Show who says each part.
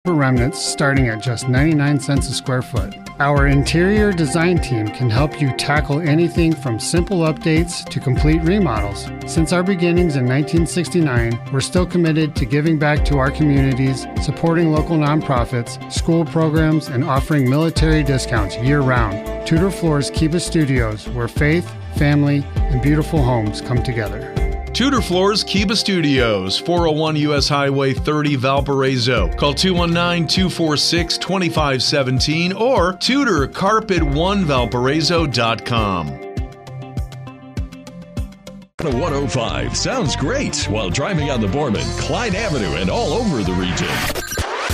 Speaker 1: remnants starting at just 99 cents a square foot. Our interior design team can help you tackle anything from simple updates to complete remodels. Since our beginnings in 1969, we're still committed to giving back to our communities, supporting local nonprofits, school programs, and offering military discounts year-round. Tudor Floors Kiva Studios, where faith, family, and beautiful homes come together.
Speaker 2: Tudor Floors Kiva Studios, 401 U.S. Highway 30, Valparaiso. Call 219-246-2517 or TudorCarpet1Valparaiso.com.
Speaker 3: 105 sounds great while driving on the Borman, Clyde Avenue, and all over the region.